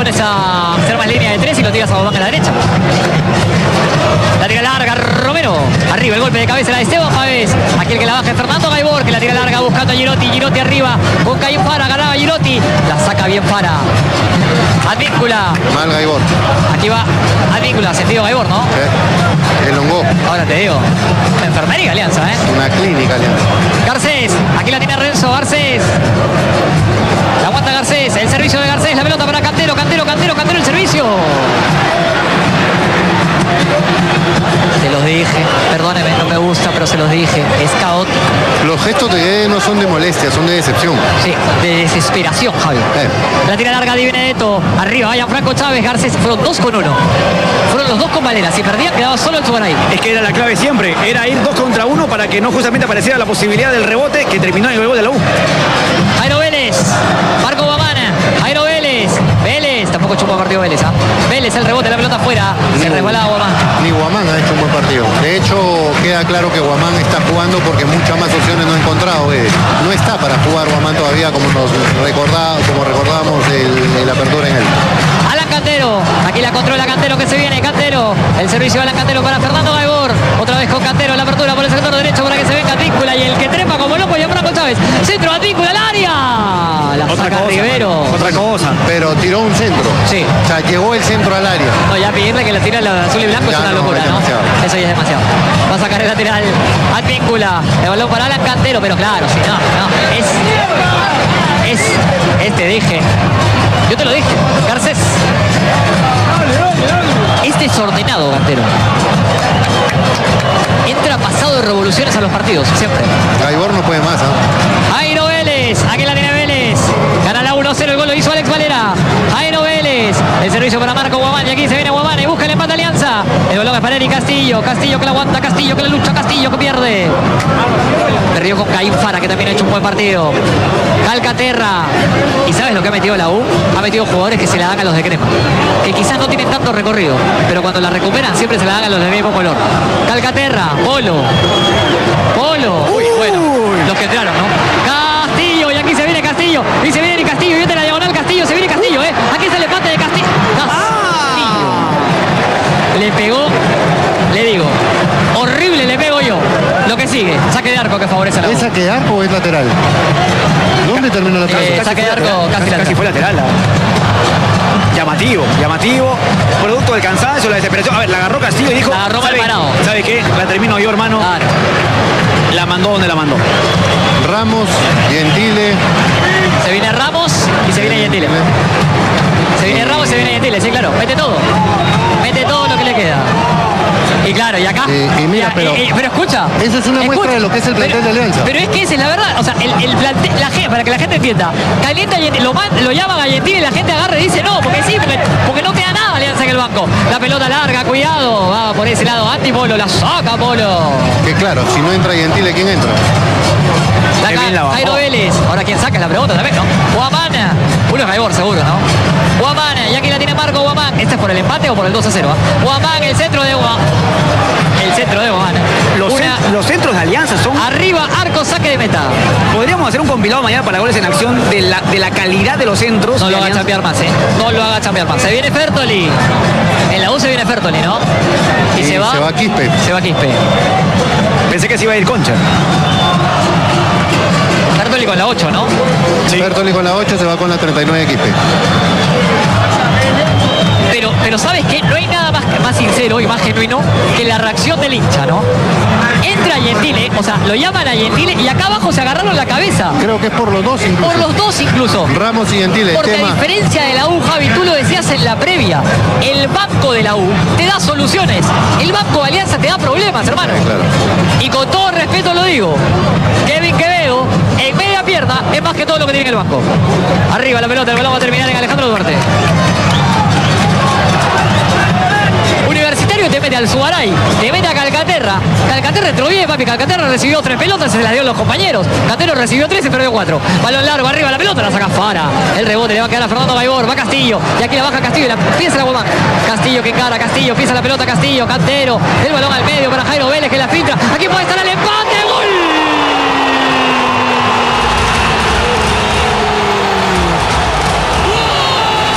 pones a hacer más línea de 3 y lo tiras a Guamán a la derecha. La tira larga, Romero. Arriba el golpe de cabeza la de Esteban Pavés. Aquí el que la baja es Fernando Gaibor, que la tira larga buscando a Girotti. Girotti arriba con Caín Fara, ganaba Girotti. La saca bien Fara. Advíncula. Mal Gaibor. Aquí va Advíncula, sentido Gaibor, ¿no? Elongó. Ahora te digo, enfermería Alianza, ¿eh? Una clínica Alianza. Garcés, aquí la tiene Renzo, Garcés. La aguanta Garcés, el servicio de Garcés, la pelota para Cantero, Cantero el servicio. Se los dije, perdóneme, no me gusta, pero se los dije, es caótico. Los gestos de Guede no son de molestia, son de decepción. Sí, de desesperación, Javi. La tira larga de Benedetto, arriba, vayan Franco Chávez, Garcés, fueron 2 con 1. Fueron los 2 con Valera, si perdían quedaba solo el Subaray. Es que era la clave siempre, era ir 2 contra 1 para que no justamente apareciera la posibilidad del rebote que terminó en el gol de la U. Jairo Vélez, Marco Guamana, Jairo Vélez, Vélez, tampoco chupó partido Vélez, ¿ah? Vélez, el rebote, la pelota afuera, se resbalaba Guamán. Ni Guamán ha hecho un buen partido. De hecho, queda claro que Guamán está jugando porque muchas más opciones no ha encontrado. No está para jugar Guamán todavía como recordábamos el apertura en él. Alan Cantero, aquí la controla Cantero que se viene, Cantero, el servicio de Alan Cantero para Fernando Gaibor, otra vez con Cantero, la apertura por el sector derecho para que se venga Advíncula y el que trepa como loco y Franco Chávez, centro Advíncula al área, la otra saca cosa, Rivero. Otra cosa. Pero tiró un centro. Sí. O sea, llevó el centro al área. No, ya pedirle que la tire la azul y blanco ya es una locura, ¿no? Eso ya es demasiado. Va a sacar el lateral Advíncula, el balón para Alan Cantero, pero claro, sí, te dije. Yo te lo dije, Garcés. Es desordenado, Cantero. Entra pasado de revoluciones a los partidos, siempre. Gaibor no puede más, ¿eh? Jairo Vélez, aquí la tiene Vélez. Gana la 1-0, el gol lo hizo Alex Valera. Jairo Vélez, el servicio para Marco Guamán. Y aquí se viene Guamán y busca el empate Alianza. El balón es para Eric Castillo. Castillo que la aguanta, Castillo que la lucha, Castillo que pierde. Perdió con Caín Fara, que también ha hecho un buen partido. Calcaterra. ¿Y sabes lo que ha metido la U? Ha metido jugadores que se la dan a los de crema, que quizás no tienen tanto recorrido, pero cuando la recuperan siempre se la dan a los del mismo color. Calcaterra, Polo. Uy, bueno, los que entraron, ¿no? Castillo, y aquí se viene Castillo. Y se viene Castillo, y viene la diagonal Castillo. Se viene Castillo, ¿eh? Aquí está el empate de Castillo. Castillo. Le pegó, le digo, horrible le pego yo. Lo que sigue, saque de arco que favorece a la U. ¿Es saque de arco o es lateral? ¿Dónde terminó la lateral? Saque de arco, casi fue lateral. Llamativo, producto del cansancio, la desesperación. A ver, la agarró Castillo y dijo, la agarró mal parado. ¿Sabe qué? La termino yo, hermano. Claro. La mandó donde la mandó. Ramos, Gentile. Se viene Ramos y se viene Gentile. Se viene Ramos y se viene Gentile, sí, claro. Mete todo lo que le queda. Y claro, y acá. Y mira, pero escucha. Eso es una muestra de lo que es el plantel de Alianza. Pero es que esa es la verdad. O sea, el plantel, para que la gente entienda. Calienta y lo llaman a Gentile y la gente agarra y dice no, porque no queda nada Alianza en el banco. La pelota larga, cuidado. Va por ese lado Andy Polo, la saca Polo. Que claro, si no entra Gentile, ¿quién entra? Jairo Vélez. Ahora quién saca es la pregunta también, ¿no? Guamana. Uno es Gaibor, seguro, ¿no? Guamana. Y aquí la tiene Marco Guamán. ¿Este es por el empate o por el 2-0? Guamán, el centro de Guamán. El centro de Guamán. Los centros de Alianza son... Arriba, arco, saque de meta. Podríamos hacer un compilado mañana para goles en acción de la calidad de los centros. No lo haga chambear más, ¿eh? No lo haga chambear más. Se viene Fertoli. En la U se viene Fertoli, ¿no? Y se va Quispe. Se va Quispe. Pensé que se iba a ir Concha. Fertoli con la 8, ¿no? Sí. Fertoli con la 8 se va con la 39 Quispe. Pero ¿sabes qué? No hay nada más sincero y más genuino que la reacción del hincha, ¿no? Entra Gentile, o sea, lo llaman a Gentile y acá abajo se agarraron la cabeza. Creo que es por los dos incluso. Por los dos incluso. Ramos y Gentile. Porque a diferencia de la U, Javi, tú lo decías en la previa, el banco de la U te da soluciones. El banco de Alianza te da problemas, hermano. Claro. Y con todo respeto lo digo. Kevin Quevedo, en media pierna, es más que todo lo que tiene en el banco. Arriba la pelota, el balón va a terminar en Alejandro Duarte. Universitario te mete al Subaray, te mete a Calcaterra. Calcaterra entró bien, papi. Calcaterra recibió 3 pelotas, se las dio a los compañeros. Cantero recibió 3 y perdió 4. Balón largo, arriba la pelota, la saca Fara. El rebote le va a quedar a Fernando Gaibor, va Castillo. Y aquí la baja Castillo y la piensa la Guamán. Castillo que encara, Castillo, pisa la pelota Castillo, Cantero. El balón al medio para Jairo Vélez que la filtra. Aquí puede estar el empate.